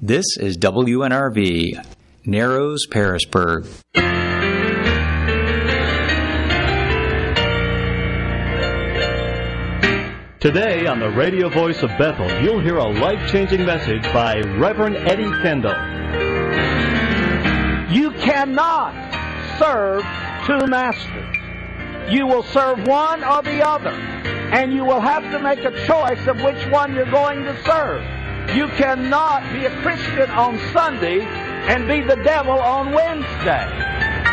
This is WNRV, Narrows, Parisburg. Today on the radio voice of Bethel, you'll hear a life-changing message by Reverend Eddie Kendall. You cannot serve two masters. You will serve one or the other, and you will have to make a choice of which one you're going to serve. You cannot be a Christian on Sunday and be the devil on Wednesday.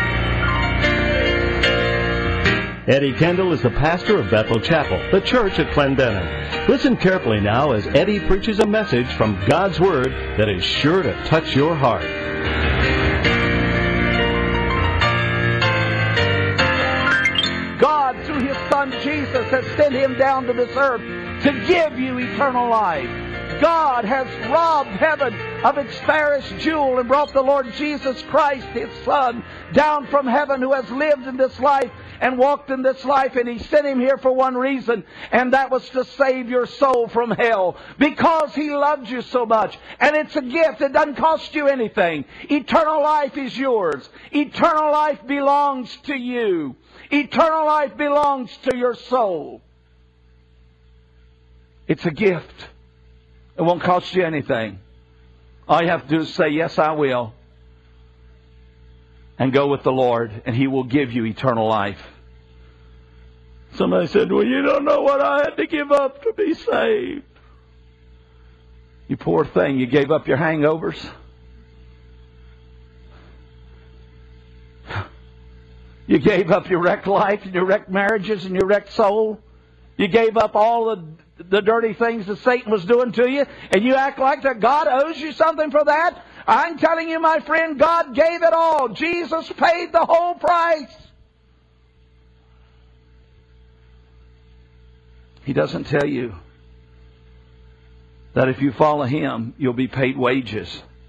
Eddie Kendall is the pastor of Bethel Chapel, the church at Clendenin. Listen carefully now as Eddie preaches a message from God's Word that is sure to touch your heart. God, through His Son Jesus, has sent Him down to this earth to give you eternal life. God has robbed heaven of its fairest jewel and brought the Lord Jesus Christ, His Son, down from heaven, who has lived in this life and walked in this life, and He sent Him here for one reason, and that was to save your soul from hell, because He loved you so much. And it's a gift. It doesn't cost you anything. Eternal life is yours. Eternal life belongs to you. Eternal life belongs to your soul. It's a gift. It won't cost you anything. All you have to do is say, yes, I will, and go with the Lord, and He will give you eternal life. Somebody said, well, you don't know what I had to give up to be saved. You poor thing, you gave up your hangovers. You gave up your wrecked life and your wrecked marriages and your wrecked soul. You gave up all the dirty things that Satan was doing to you, and you act like that God owes you something for that? I'm telling you, my friend, God gave it all. Jesus paid the whole price. He doesn't tell you that if you follow Him, you'll be paid wages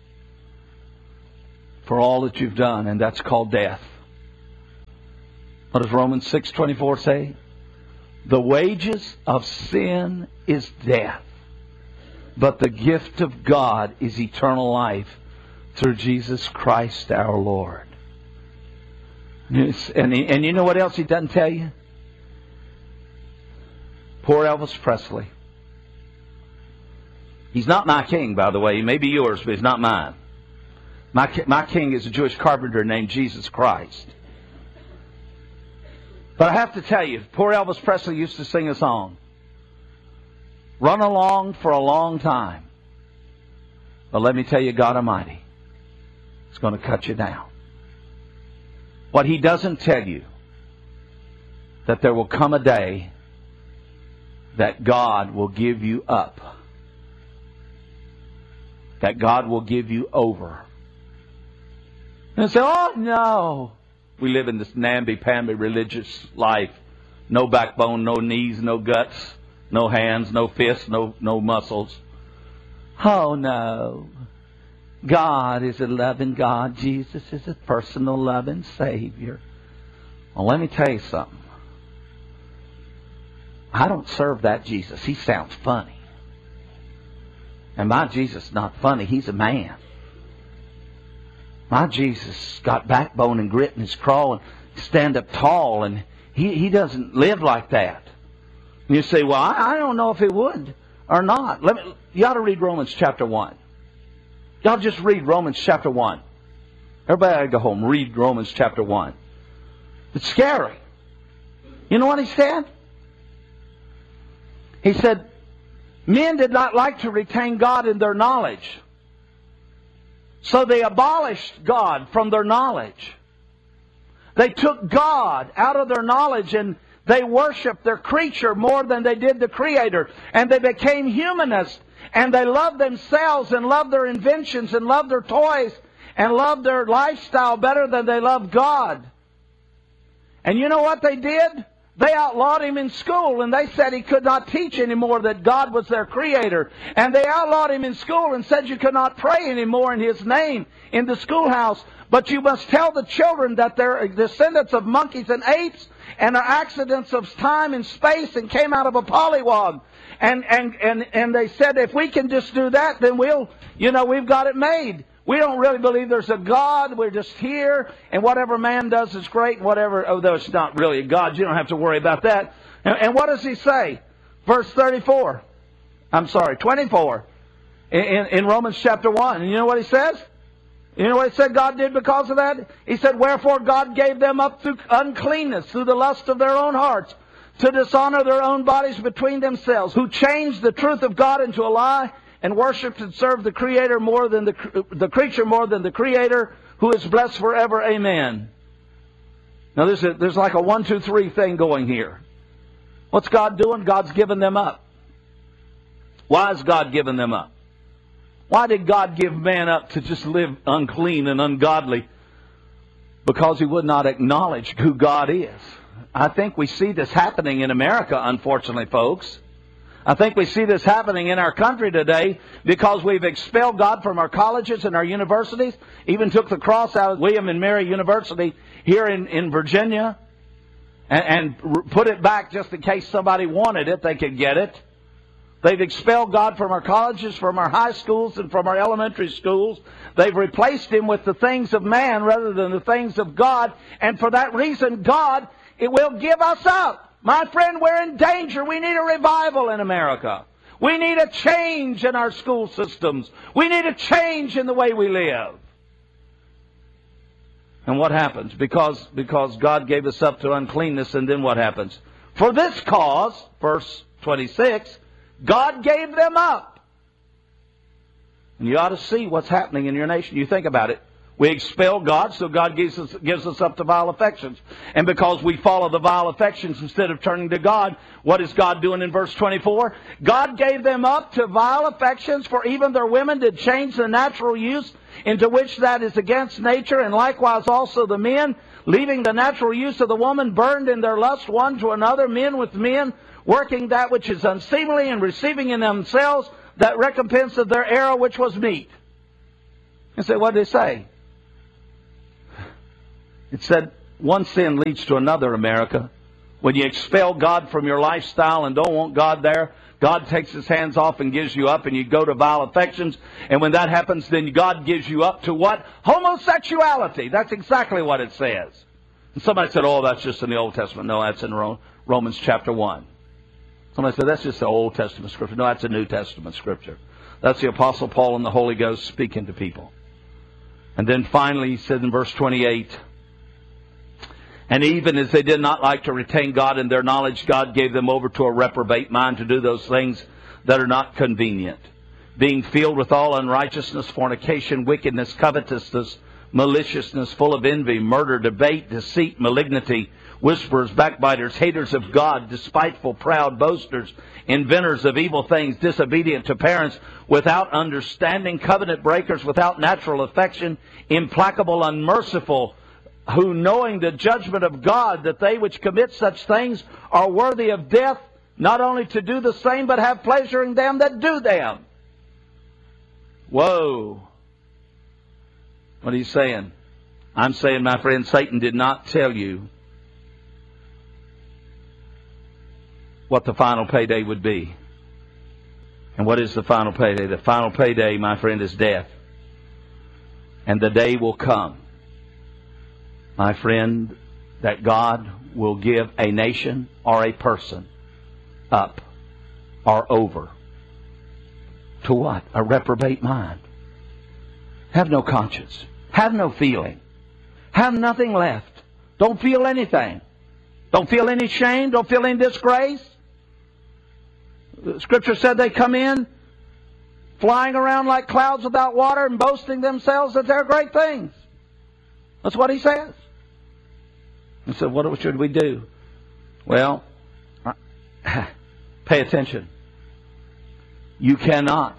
for all that you've done, and that's called death. What does Romans 6:24 say? The wages of sin is death, but the gift of God is eternal life through Jesus Christ our Lord. And you know what else He doesn't tell you? Poor Elvis Presley. He's not my king, by the way. He may be yours, but he's not mine. My king is a Jewish carpenter named Jesus Christ. But I have to tell you, poor Elvis Presley used to sing a song. Run along for a long time. But let me tell you, God Almighty is going to cut you down. What He doesn't tell you, that there will come a day that God will give you up. That God will give you over. And say, oh no. We live in this namby-pamby religious life. No backbone, no knees, no guts, no hands, no fists, no muscles. Oh no. God is a loving God. Jesus is a personal loving Savior. Well, let me tell you something. I don't serve that Jesus. He sounds funny. And my Jesus is not funny. He's a man. My Jesus got backbone and grit in His crawl and stand up tall, and he doesn't live like that. And you say, well, I don't know if He would or not. You ought to read Romans chapter 1. Y'all just read Romans chapter 1. Everybody ought to go home, read Romans chapter 1. It's scary. You know what he said? He said, men did not like to retain God in their knowledge. So they abolished God from their knowledge. They took God out of their knowledge, and they worshiped their creature more than they did the Creator. And they became humanists, and they loved themselves and loved their inventions and loved their toys and loved their lifestyle better than they loved God. And you know what they did? They outlawed him in school, and they said he could not teach anymore that God was their Creator. And they outlawed him in school and said you could not pray anymore in His name in the schoolhouse. But you must tell the children that they're descendants of monkeys and apes, and are accidents of time and space and came out of a polywog. And they said, if we can just do that, then we've got it made. We don't really believe there's a God. We're just here, and whatever man does is great, and whatever, although it's not really a God, you don't have to worry about that. And what does he say? Verse 24. 24. In Romans chapter 1. And you know what he says? You know what he said God did because of that? He said, wherefore God gave them up through uncleanness, through the lust of their own hearts, to dishonor their own bodies between themselves, who changed the truth of God into a lie, and worshipped and served the Creator more than the creature more than the Creator, who is blessed forever. Amen. Now there's like a 1, 2, 3 thing going here. What's God doing? God's given them up. Why is God giving them up? Why did God give man up to just live unclean and ungodly? Because he would not acknowledge who God is. I think we see this happening in America, unfortunately, folks. I think we see this happening in our country today because we've expelled God from our colleges and our universities. Even took the cross out of William and Mary University here in Virginia and put it back just in case somebody wanted it, they could get it. They've expelled God from our colleges, from our high schools, and from our elementary schools. They've replaced Him with the things of man rather than the things of God. And for that reason, God, it will give us up. My friend, we're in danger. We need a revival in America. We need a change in our school systems. We need a change in the way we live. And what happens? Because God gave us up to uncleanness, and then what happens? For this cause, verse 26, God gave them up. And you ought to see what's happening in your nation. You think about it. We expel God, so God gives us up to vile affections. And because we follow the vile affections instead of turning to God, what is God doing in verse 24? God gave them up to vile affections, for even their women did change the natural use into which that is against nature, and likewise also the men, leaving the natural use of the woman, burned in their lust one to another, men with men, working that which is unseemly, and receiving in themselves that recompense of their error which was meet. And say, what did it say? It said, one sin leads to another, America. When you expel God from your lifestyle and don't want God there, God takes His hands off and gives you up, and you go to vile affections. And when that happens, then God gives you up to what? Homosexuality. That's exactly what it says. And somebody said, oh, that's just in the Old Testament. No, that's in Romans chapter 1. Somebody said, that's just the Old Testament scripture. No, that's a New Testament scripture. That's the Apostle Paul and the Holy Ghost speaking to people. And then finally, he said in verse 28, and even as they did not like to retain God in their knowledge, God gave them over to a reprobate mind to do those things that are not convenient, being filled with all unrighteousness, fornication, wickedness, covetousness, maliciousness, full of envy, murder, debate, deceit, malignity, whisperers, backbiters, haters of God, despiteful, proud, boasters, inventors of evil things, disobedient to parents, without understanding, covenant breakers, without natural affection, implacable, unmerciful, who knowing the judgment of God, that they which commit such things are worthy of death, not only to do the same, but have pleasure in them that do them. Whoa. What are you saying? I'm saying, my friend, Satan did not tell you what the final payday would be. And what is the final payday? The final payday, my friend, is death. And the day will come, my friend, that God will give a nation or a person up or over to what? A reprobate mind. Have no conscience. Have no feeling. Have nothing left. Don't feel anything. Don't feel any shame. Don't feel any disgrace. The Scripture said they come in flying around like clouds without water and boasting themselves that they're great things. That's what he says. And so what should we do? Well, pay attention. You cannot.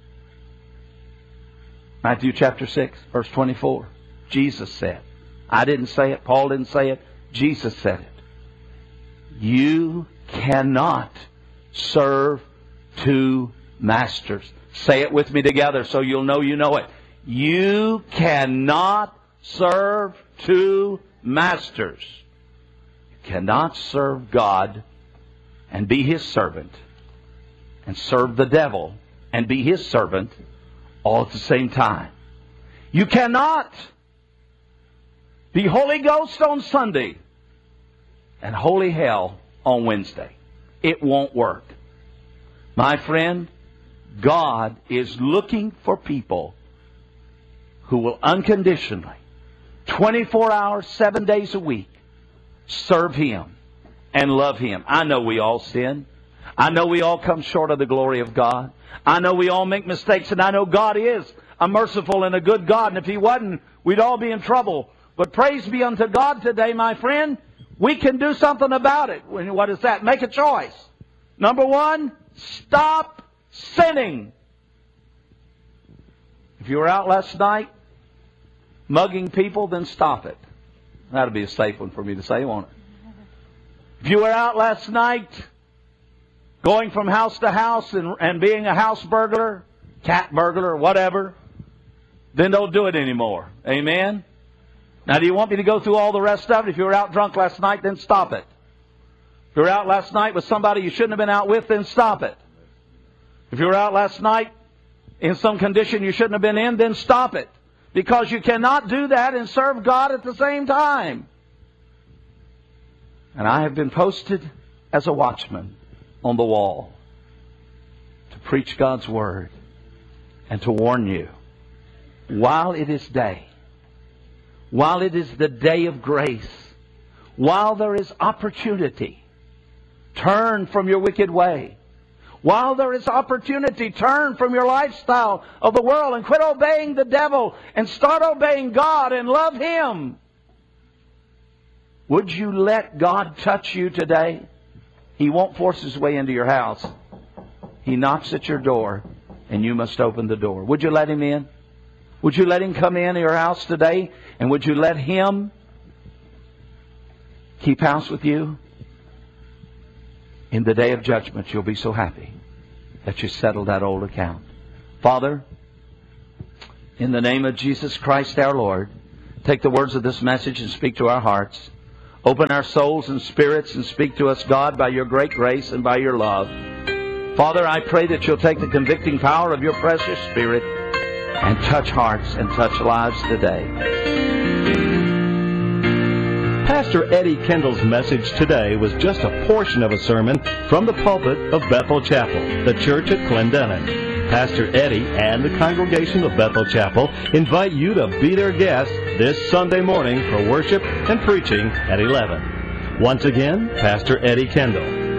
Matthew chapter 6, verse 24. Jesus said. I didn't say it. Paul didn't say it. Jesus said it. You cannot serve two masters. Say it with me together so you'll know you know it. You cannot serve two masters. cannot serve God and be His servant, and serve the devil and be his servant all at the same time. You cannot be Holy Ghost on Sunday and holy hell on Wednesday. It won't work. My friend, God is looking for people who will unconditionally, 24 hours, 7 days a week, serve Him and love Him. I know we all sin. I know we all come short of the glory of God. I know we all make mistakes, and I know God is a merciful and a good God, and if He wasn't, we'd all be in trouble. But praise be unto God today, my friend, we can do something about it. What is that? Make a choice. Number one, stop sinning. If you were out last night mugging people, then stop it. That'll be a safe one for me to say, won't it? If you were out last night going from house to house and being a house burglar, cat burglar, whatever, then don't do it anymore. Amen? Now, do you want me to go through all the rest of it? If you were out drunk last night, then stop it. If you were out last night with somebody you shouldn't have been out with, then stop it. If you were out last night in some condition you shouldn't have been in, then stop it. Because you cannot do that and serve God at the same time. And I have been posted as a watchman on the wall to preach God's Word and to warn you, while it is day, while it is the day of grace, while there is opportunity, turn from your wicked way. While there is opportunity, turn from your lifestyle of the world and quit obeying the devil and start obeying God and love Him. Would you let God touch you today? He won't force His way into your house. He knocks at your door, and you must open the door. Would you let Him in? Would you let Him come into your house today? And would you let Him keep house with you? In the day of judgment, you'll be so happy that you settled that old account. Father, in the name of Jesus Christ our Lord, take the words of this message and speak to our hearts. Open our souls and spirits and speak to us, God, by your great grace and by your love. Father, I pray that you'll take the convicting power of your precious Spirit and touch hearts and touch lives today. Pastor Eddie Kendall's message today was just a portion of a sermon from the pulpit of Bethel Chapel, the church at Clendenin. Pastor Eddie and the congregation of Bethel Chapel invite you to be their guest this Sunday morning for worship and preaching at 11. Once again, Pastor Eddie Kendall.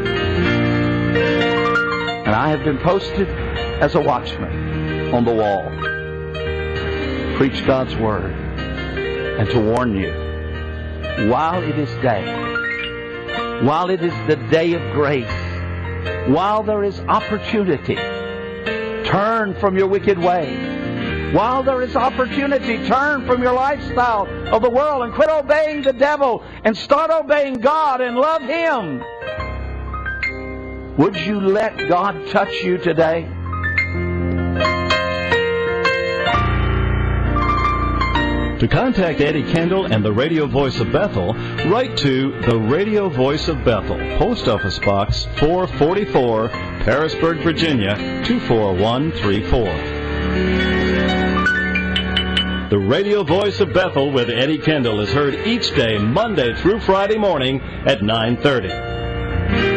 And I have been posted as a watchman on the wall to preach God's Word and to warn you, while it is day, while it is the day of grace, while there is opportunity, turn from your wicked way. While there is opportunity, turn from your lifestyle of the world and quit obeying the devil and start obeying God and love Him. Would you let God touch you today? To contact Eddie Kendall and the Radio Voice of Bethel, write to the Radio Voice of Bethel, Post Office Box 444, Harrisburg, Virginia 24134. The Radio Voice of Bethel with Eddie Kendall is heard each day, Monday through Friday morning at 9:30.